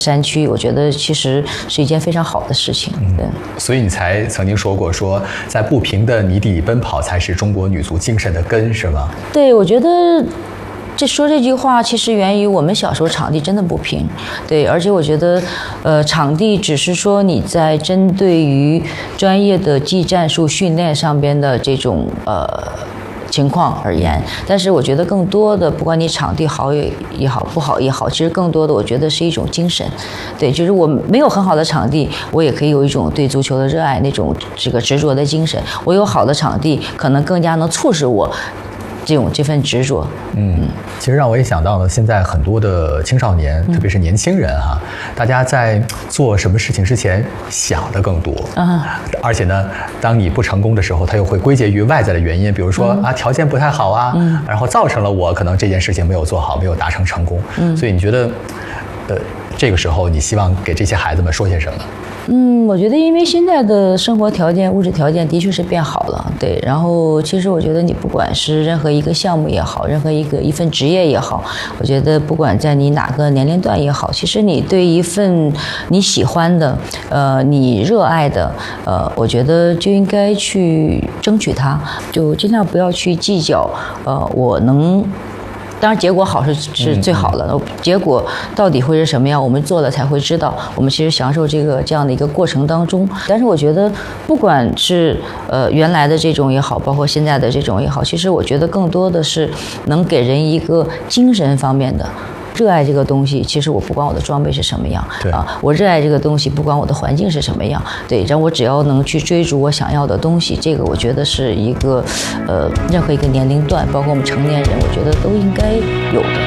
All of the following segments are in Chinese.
山区，我觉得其实是一件非常好的事情。对， 所以你才曾经说过，说在不平的泥地里奔跑才是中国女足精神的根，是吗？ 对，我觉得。说这句话其实源于我们小时候场地真的不平，对，而且我觉得，场地只是说你在针对于专业的技战术训练上边的这种情况而言，但是我觉得更多的，不管你场地好也好，不好也好，其实更多的我觉得是一种精神，对，就是我没有很好的场地，我也可以有一种对足球的热爱，那种这个执着的精神。我有好的场地，可能更加能促使我。这份执着， 其实让我也想到了，现在很多的青少年，特别是年轻人哈，大家在做什么事情之前想的更多而且呢，当你不成功的时候，他又会归结于外在的原因，比如说条件不太好啊，然后造成了我可能这件事情没有做好，没有达成成功。所以你觉得，这个时候你希望给这些孩子们说些什么？ 我觉得因为现在的生活条件、物质条件的确是变好了，对。然后，其实我觉得你不管是任何一个项目也好，任何一份职业也好，我觉得不管在你哪个年龄段也好，其实你对一份你喜欢的、你热爱的，我觉得就应该去争取它，就尽量不要去计较，我能。当然，结果好是最好的。结果到底会是什么样，我们做了才会知道。我们其实享受这样的一个过程当中。但是我觉得，不管是原来的这种也好，包括现在的这种也好，其实我觉得更多的是能给人一个精神方面的。热爱这个东西，其实我不管我的装备是什么样，我热爱这个东西，不管我的环境是什么样，对，然后我只要能去追逐我想要的东西，这个我觉得是一个，任何一个年龄段，包括我们成年人，我觉得都应该有的。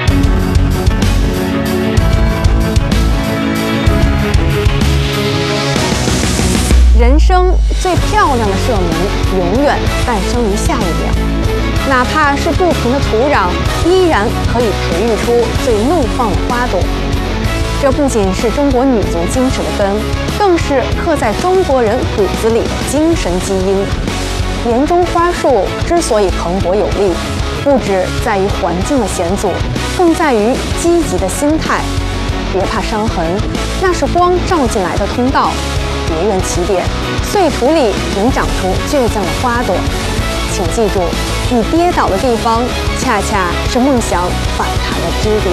人生最漂亮的射门，永远诞生于下一秒。哪怕是不平的土壤，依然可以培育出最怒放的花朵。这不仅是中国女足精神的根，更是刻在中国人骨子里的精神基因。年中花树之所以蓬勃有力，不只在于环境的险阻，更在于积极的心态。别怕伤痕，那是光照进来的通道。别怨起点，碎土里能长出倔强的花朵。请记住，你跌倒的地方，恰恰是梦想反弹的支点。